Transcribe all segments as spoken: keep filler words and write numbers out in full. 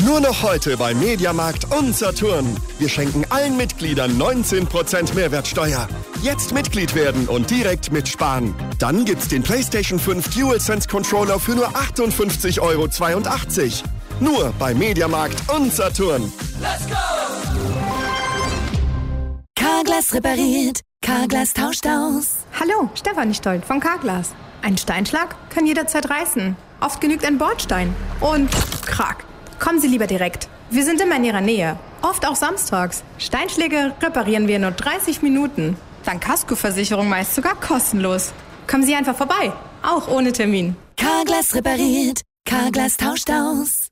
Nur noch heute bei Mediamarkt und Saturn. Wir schenken allen Mitgliedern neunzehn Prozent Mehrwertsteuer. Jetzt Mitglied werden und direkt mitsparen. Dann gibt's den PlayStation fünf DualSense Controller für nur achtundfünfzig Euro zweiundachtzig. Nur bei Mediamarkt und Saturn. Let's go! Carglass repariert, Carglass tauscht aus. Hallo, Stefanie Stolt von Carglass. Ein Steinschlag kann jederzeit reißen. Oft genügt ein Bordstein. Und krack. Kommen Sie lieber direkt. Wir sind immer in Ihrer Nähe. Oft auch samstags. Steinschläge reparieren wir in nur dreißig Minuten. Dank Kaskoversicherung meist sogar kostenlos. Kommen Sie einfach vorbei. Auch ohne Termin. Carglass repariert, Carglass tauscht aus.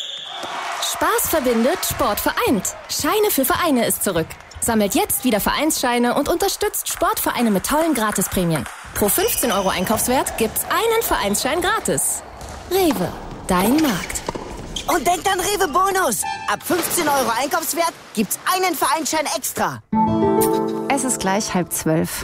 Spaß verbindet, Sport vereint. Scheine für Vereine ist zurück. Sammelt jetzt wieder Vereinsscheine und unterstützt Sportvereine mit tollen Gratisprämien. Pro fünfzehn Euro Einkaufswert gibt's einen Vereinsschein gratis. Rewe, dein Markt. Und denkt an Rewe Bonus. Ab fünfzehn Euro Einkaufswert gibt's einen Vereinsschein extra. Es ist gleich halb zwölf.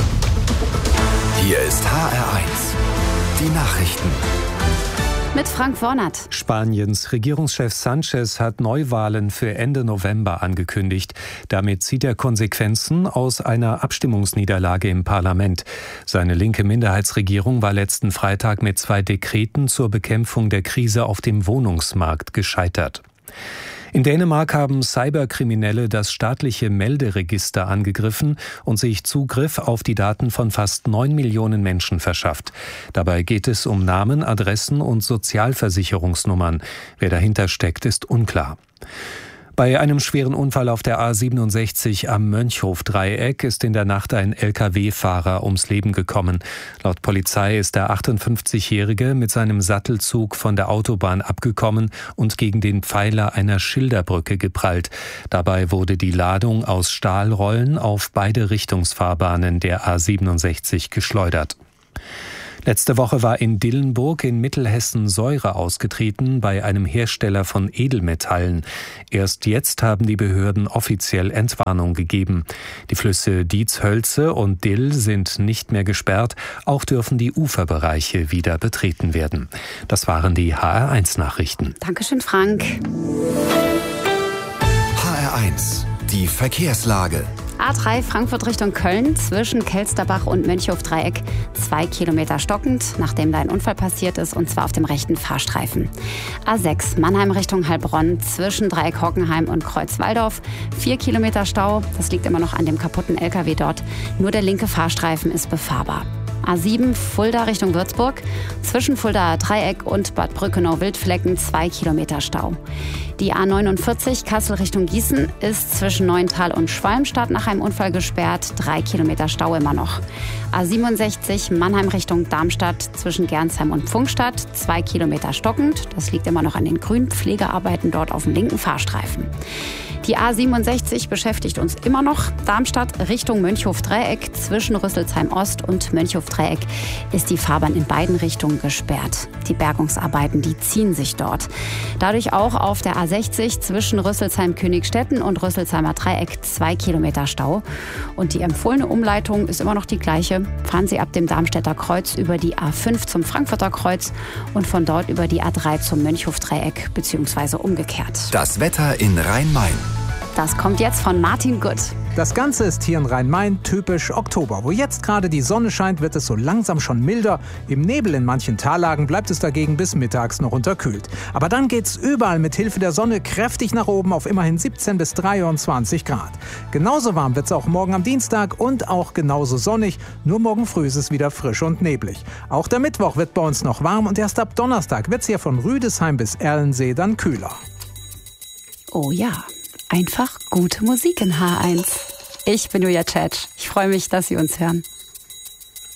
Hier ist H R eins. Die Nachrichten. Mit Frank Wornert. Spaniens Regierungschef Sanchez hat Neuwahlen für Ende November angekündigt. Damit zieht er Konsequenzen aus einer Abstimmungsniederlage im Parlament. Seine linke Minderheitsregierung war letzten Freitag mit zwei Dekreten zur Bekämpfung der Krise auf dem Wohnungsmarkt gescheitert. In Dänemark haben Cyberkriminelle das staatliche Melderegister angegriffen und sich Zugriff auf die Daten von fast neun Millionen Menschen verschafft. Dabei geht es um Namen, Adressen und Sozialversicherungsnummern. Wer dahinter steckt, ist unklar. Bei einem schweren Unfall auf der A siebenundsechzig am Mönchhof-Dreieck ist in der Nacht ein L K W-Fahrer ums Leben gekommen. Laut Polizei ist der achtundfünfzigjährige mit seinem Sattelzug von der Autobahn abgekommen und gegen den Pfeiler einer Schilderbrücke geprallt. Dabei wurde die Ladung aus Stahlrollen auf beide Richtungsfahrbahnen der A siebenundsechzig geschleudert. Letzte Woche war in Dillenburg in Mittelhessen Säure ausgetreten bei einem Hersteller von Edelmetallen. Erst jetzt haben die Behörden offiziell Entwarnung gegeben. Die Flüsse Dietz-Hölze und Dill sind nicht mehr gesperrt. Auch dürfen die Uferbereiche wieder betreten werden. Das waren die H R eins Nachrichten. Dankeschön, Frank. H R eins. Die Verkehrslage. A drei Frankfurt Richtung Köln zwischen Kelsterbach und Mönchhof-Dreieck. Zwei Kilometer stockend, nachdem da ein Unfall passiert ist, und zwar auf dem rechten Fahrstreifen. A sechs Mannheim Richtung Heilbronn zwischen Dreieck Hockenheim und Kreuz Walldorf. Vier Kilometer Stau, das liegt immer noch an dem kaputten L K W dort. Nur der linke Fahrstreifen ist befahrbar. A sieben Fulda Richtung Würzburg. Zwischen Fulda Dreieck und Bad Brückenau-Wildflecken zwei Kilometer Stau. Die A neunundvierzig Kassel Richtung Gießen ist zwischen Neuental und Schwalmstadt nach einem Unfall gesperrt. Drei Kilometer Stau immer noch. A siebenundsechzig Mannheim Richtung Darmstadt zwischen Gernsheim und Pfungstadt. Zwei Kilometer stockend. Das liegt immer noch an den Grünpflegearbeiten dort auf dem linken Fahrstreifen. Die A siebenundsechzig beschäftigt uns immer noch. Darmstadt Richtung Mönchhof-Dreieck zwischen Rüsselsheim Ost und Mönchhof-Dreieck ist die Fahrbahn in beiden Richtungen gesperrt. Die Bergungsarbeiten, die ziehen sich dort. Dadurch auch auf der A sechzig zwischen Rüsselsheim-Königstetten und Rüsselsheimer Dreieck zwei Kilometer Stau. Und die empfohlene Umleitung ist immer noch die gleiche. Fahren Sie ab dem Darmstädter Kreuz über die A fünf zum Frankfurter Kreuz und von dort über die A drei zum Mönchhof-Dreieck bzw. umgekehrt. Das Wetter in Rhein-Main. Das kommt jetzt von Martin Gutt. Das Ganze ist hier in Rhein-Main typisch Oktober. Wo jetzt gerade die Sonne scheint, wird es so langsam schon milder. Im Nebel in manchen Tallagen bleibt es dagegen bis mittags noch unterkühlt. Aber dann geht's überall mit Hilfe der Sonne kräftig nach oben auf immerhin siebzehn bis dreiundzwanzig Grad. Genauso warm wird's auch morgen am Dienstag und auch genauso sonnig. Nur morgen früh ist es wieder frisch und neblig. Auch der Mittwoch wird bei uns noch warm und erst ab Donnerstag wird's hier von Rüdesheim bis Erlensee dann kühler. Oh ja. Einfach gute Musik in H eins. Ich bin Julia Tschetsch. Ich freue mich, dass Sie uns hören.